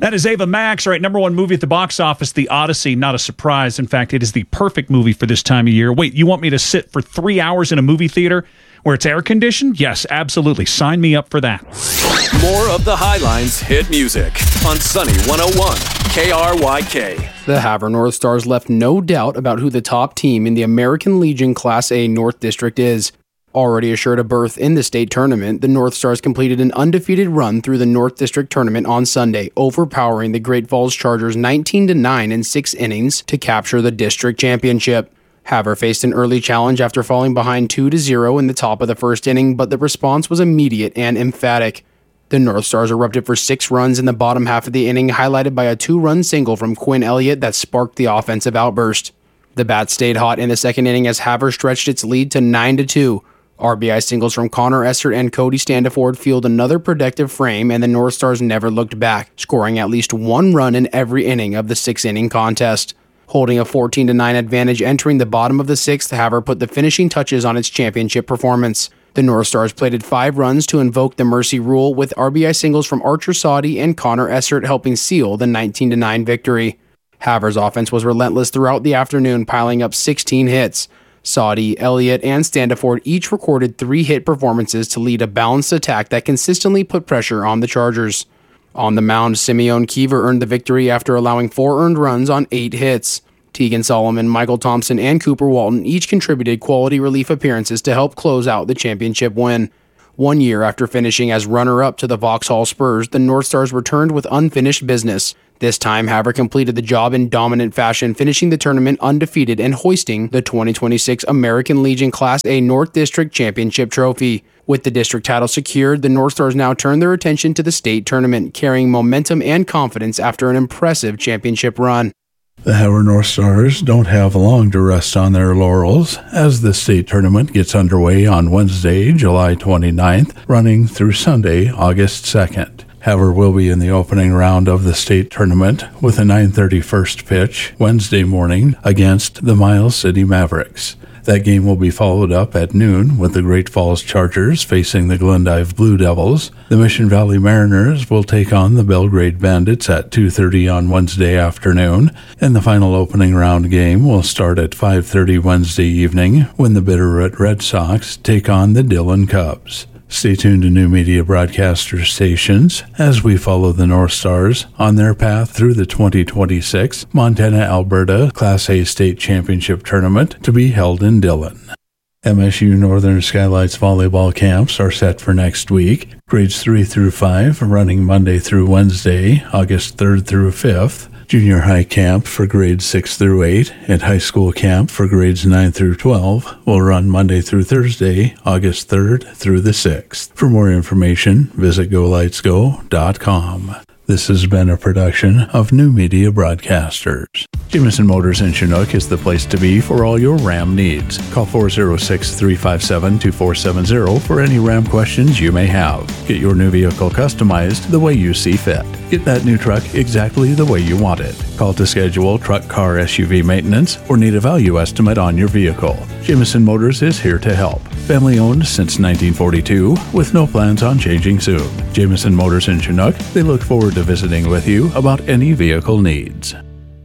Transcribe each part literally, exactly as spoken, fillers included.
That is Ava Max, right? Number one movie at the box office, The Odyssey. Not a surprise. In fact, it is the perfect movie for this time of year. Wait, you want me to sit for three hours in a movie theater where it's air conditioned? Yes, absolutely. Sign me up for that. More of the Highlines hit music on Sunny one oh one K R Y K. The Havre North Stars left no doubt about who the top team in the American Legion Class A North District is. Already assured a berth in the state tournament, the North Stars completed an undefeated run through the North District tournament on Sunday, overpowering the Great Falls Chargers nineteen to nine in six innings to capture the district championship. Havre faced an early challenge after falling behind two to zero in the top of the first inning, but the response was immediate and emphatic. The North Stars erupted for six runs in the bottom half of the inning, highlighted by a two-run single from Quinn Elliott that sparked the offensive outburst. The bat stayed hot in the second inning as Havre stretched its lead to nine to two. R B I singles from Connor Essert and Cody Standiford fueled another productive frame, and the North Stars never looked back, scoring at least one run in every inning of the six-inning contest. Holding a fourteen to nine advantage entering the bottom of the sixth, Havre put the finishing touches on its championship performance. The North Stars plated five runs to invoke the mercy rule, with R B I singles from Archer Sadi and Connor Essert helping seal the nineteen to nine victory. Havre's offense was relentless throughout the afternoon, piling up sixteen hits. Sadi, Elliott, and Standiford each recorded three hit performances to lead a balanced attack that consistently put pressure on the Chargers. On the mound, Simeon Kiever earned the victory after allowing four earned runs on eight hits. Tegan Solomon, Michael Thompson, and Cooper Walton each contributed quality relief appearances to help close out the championship win. One year after finishing as runner-up to the Vauxhall Spurs, the North Stars returned with unfinished business. This time, Havre completed the job in dominant fashion, finishing the tournament undefeated and hoisting the twenty twenty-six American Legion Class A North District Championship trophy. With the district title secured, the North Stars now turn their attention to the state tournament, carrying momentum and confidence after an impressive championship run. The Havre North Stars don't have long to rest on their laurels as the state tournament gets underway on Wednesday, July twenty-ninth, running through Sunday, August second. Havre will be in the opening round of the state tournament with a nine thirty first pitch Wednesday morning against the Miles City Mavericks. That game will be followed up at noon with the Great Falls Chargers facing the Glendive Blue Devils. The Mission Valley Mariners will take on the Belgrade Bandits at two thirty on Wednesday afternoon, and the final opening round game will start at five thirty Wednesday evening when the Bitterroot Red Sox take on the Dillon Cubs. Stay tuned to New Media Broadcaster stations as we follow the North Stars on their path through the twenty twenty-six Montana-Alberta Class A State Championship Tournament to be held in Dillon. M S U Northern Skylights volleyball camps are set for next week. Grades three through five running Monday through Wednesday, August third through fifth. Junior high camp for grades six through eight and high school camp for grades nine through twelve will run Monday through Thursday, August third through the sixth. For more information, visit go lights go dot com. This has been a production of New Media Broadcasters. Jamison Motors in Chinook is the place to be for all your Ram needs. Call four oh six, three five seven, two four seven zero for any Ram questions you may have. Get your new vehicle customized the way you see fit. Get that new truck exactly the way you want it. Call to schedule truck, car, S U V maintenance or need a value estimate on your vehicle. Jamison Motors is here to help. Family owned since nineteen forty-two with no plans on changing soon. Jamison Motors in Chinook, they look forward to visiting with you about any vehicle needs.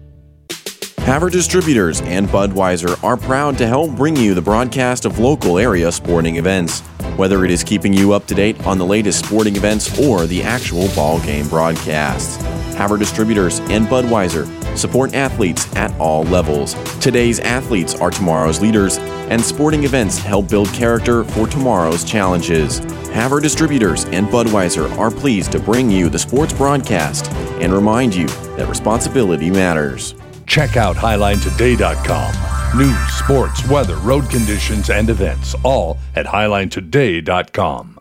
Havre Distributors and Budweiser are proud to help bring you the broadcast of local area sporting events. Whether it is keeping you up to date on the latest sporting events or the actual ball game broadcasts, Havre Distributors and Budweiser support athletes at all levels. Today's athletes are tomorrow's leaders, and sporting events help build character for tomorrow's challenges. Havre Distributors and Budweiser are pleased to bring you the sports broadcast and remind you that responsibility matters. Check out highline today dot com. News, sports, weather, road conditions, and events, all at highline today dot com.